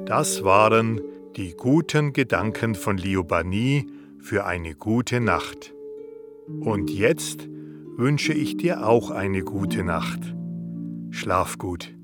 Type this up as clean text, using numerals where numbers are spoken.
Das waren die guten Gedanken von Leo Banni für eine gute Nacht. Und jetzt wünsche ich dir auch eine gute Nacht. Schlaf gut.